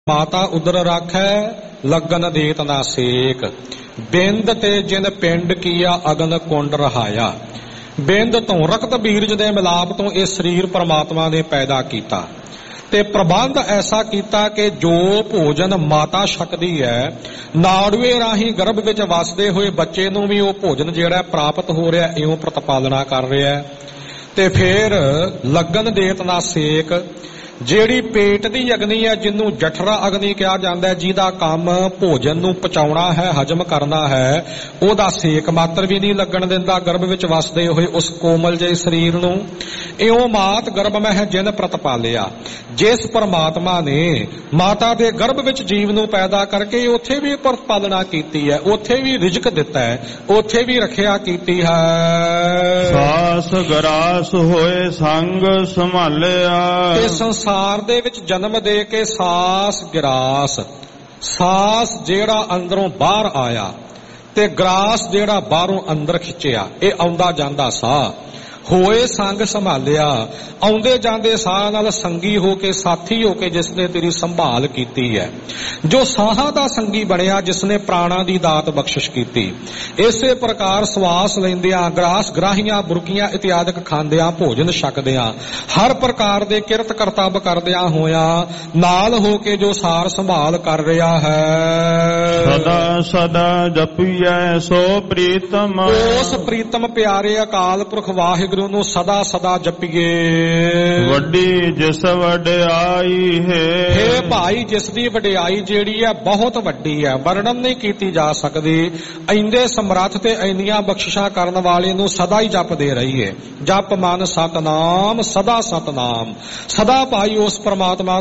ਮਾਤਾ ਉਦਰ ਰਾਖੈ ਲੱਗਨ ਦੇਤ ਨਾ ਸੇਕ। ਬਿੰਦ ਤੇ ਜਿਨ ਪਿੰਡ ਕੀਆ ਅਗਨ ਕੁੰਡ ਰਹਾਇਆ। ਬਿੰਦ ਤੋਂ ਰਕਤ ਬੀਰਜ ਦੇ ਮਿਲਾਪ ਤੋਂ ਇਹ ਸਰੀਰ ਪਰਮਾਤਮਾ ਨੇ ਪੈਦਾ ਕੀਤਾ ਤੇ ਪ੍ਰਬੰਧ ਐਸਾ ਕੀਤਾ ਕਿ ਜੋ ਭੋਜਨ ਮਾਤਾ ਛਕਦੀ ਹੈ, ਨਾੜੂਏ ਰਾਹੀਂ ਗਰਭ ਵਿੱਚ ਵਸਦੇ ਹੋਏ ਬੱਚੇ ਨੂੰ ਵੀ ਉਹ ਭੋਜਨ ਜਿਹੜਾ ਪ੍ਰਾਪਤ ਹੋ ਰਿਹਾ ਇਉਂ ਪ੍ਰਤਪਾਲਣਾ ਕਰ ਰਿਹਾ। ਤੇ ਫਿਰ ਲੱਗਨ ਦੇਤ ਨਾ ਸੇਕ, ਜਿਹੜੀ ਪੇਟ ਦੀ ਅਗਨੀ ਹੈ, ਜਿਹਨੂੰ ਜਠਰਾ ਅਗਨੀ ਕਿਹਾ ਜਾਂਦਾ ਹੈ, ਜਿਹਦਾ ਕੰਮ ਭੋਜਨ ਨੂੰ ਪਚਾਉਣਾ ਹੈ, ਹਜਮ ਕਰਨਾ ਹੈ, ਉਹਦਾ ਸੇਕ ਮਾਤਰ ਵੀ ਨਹੀਂ ਲੱਗਣ ਦਿੰਦਾ ਗਰਭ ਵਿੱਚ ਵਸਦੇ ਹੋਏ ਉਸ ਕੋਮਲ ਜਿਹੇ ਸਰੀਰ ਨੂੰ। ਇਉਂ ਮਾਤ ਗਰਭ ਮਹਿ ਜਿਨ ਪ੍ਰਤਪਾਲਿਆ। ਜਿਸ ਪਰਮਾਤਮਾ ਨੇ ਮਾਤਾ ਦੇ ਗਰਭ ਵਿੱਚ ਜੀਵ ਨੂੰ ਪੈਦਾ ਕਰਕੇ ਉੱਥੇ ਵੀ ਪ੍ਰਤਪਾਲਣਾ ਕੀਤੀ ਹੈ, ਉੱਥੇ ਵੀ ਰਿਜ਼ਕ ਦਿੱਤਾ ਹੈ, ਉੱਥੇ ਵੀ ਰੱਖਿਆ ਕੀਤੀ ਹੈ। ਸਾਸ ਗਰਾਸ ਹੋਏ ਸੰਗ ਸੰਭਾਲਿਆ। ਤੇ ਸੰਸਾਰ ਦੇ ਵਿੱਚ ਜਨਮ ਦੇ ਕੇ ਸਾਸ ਗਿਰਾਸ, ਸਾਸ ਜਿਹੜਾ ਅੰਦਰੋਂ ਬਾਹਰ ਆਇਆ ਤੇ ਗਰਾਸ ਜਿਹੜਾ ਬਾਹਰੋਂ ਅੰਦਰ ਖਿੱਚਿਆ, ਇਹ ਆਉਂਦਾ ਜਾਂਦਾ ਸਾਹ। ਹੋਏ ਸੰਗ ਸੰਭਾਲਿਆ, ਆਉਂਦੇ ਜਾਂਦੇ ਸਾਹ ਨਾਲ ਸੰਗੀ ਹੋ ਕੇ, ਸਾਥੀ ਹੋ ਕੇ ਜਿਸ ਨੇ ਤੇਰੀ ਸੰਭਾਲ ਕੀਤੀ ਹੈ, ਜੋ ਸਾਹਾਂ ਦਾ ਸੰਗੀ ਬਣਿਆ, ਜਿਸ ਨੇ ਪ੍ਰਾਣਾਂ ਦੀ ਦਾਤ ਬਖਸ਼ਿਸ਼ ਕੀਤੀ। ਇਸੇ ਪ੍ਰਕਾਰ ਸਵਾਸ ਲੈਂਦਿਆਂ, ਗਰਾਸ ਗਰਾਹੀਆਂ, ਬੁਰਕੀਆਂ ਇਤਿਆਦਿਕ ਖਾਂਦਿਆਂ, ਭੋਜਨ ਛਕਦਿਆਂ, ਹਰ ਪ੍ਰਕਾਰ ਦੇ ਕਿਰਤ ਕਰਤੱਵ ਕਰਦਿਆਂ ਹੋਇਆਂ ਨਾਲ ਹੋ ਕੇ ਜੋ ਸਾਰ ਸੰਭਾਲ ਕਰ ਰਿਹਾ ਹੈ। ਸਦਾ ਸਦਾ ਜਪੀਐ ਸੋ ਪ੍ਰੀਤਮ। ਉਸ ਪ੍ਰੀਤਮ ਪਿਆਰੇ ਅਕਾਲ ਪੁਰਖ ਵਾਹਿਗੁਰੂ ਨੂੰ ਸਦਾ ਸਦਾ ਜਪੀਏ। ਵੱਡੀ ਜਿਸ ਵਡਿਆਈ ਹੈ। ਹੇ ਭਾਈ, ਜਿਸ ਦੀ ਵਡਿਆਈ ਜਿਹੜੀ ਹੈ ਬਹੁਤ ਵੱਡੀ ਹੈ, ਵਰਣਨ ਨਹੀਂ ਕੀਤੀ ਜਾ ਸਕਦੀ। ਇੰਨੇ ਸਮਰੱਥ ਤੇ ਇੰਨੀਆਂ ਬਖਸ਼ਿਸ਼ਾਂ ਕਰਨ ਵਾਲੇ ਨੂੰ ਸਦਾ ਹੀ ਜਪਦੇ ਰਹੀਏ। ਜਪ ਮਨ ਸਤਨਾਮ, ਸਦਾ ਸਤਨਾਮ। ਸਦਾ ਭਾਈ ਉਸ ਪਰਮਾਤਮਾ